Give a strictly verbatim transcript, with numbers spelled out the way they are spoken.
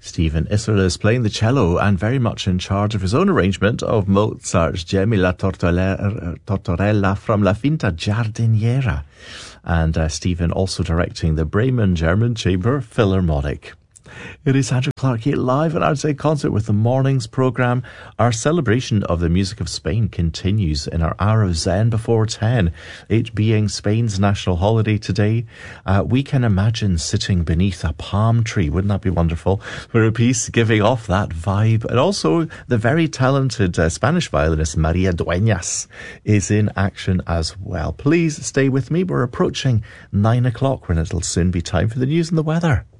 Stephen Isserles is playing the cello and very much in charge of his own arrangement of Mozart's Gemmi la Tortorella from La Finta Giardiniera. And uh, Stephen also directing the Bremen German Chamber Philharmonic. It is Andrew Clark here live at Outside Concert with the morning's programme. Our celebration of the music of Spain continues in our hour of Zen before ten. It being Spain's national holiday today, uh, we can imagine sitting beneath a palm tree. Wouldn't that be wonderful? For a piece giving off that vibe. And also the very talented uh, Spanish violinist Maria Dueñas is in action as well. Please stay with me. We're approaching nine o'clock when it'll soon be time for the news and the weather.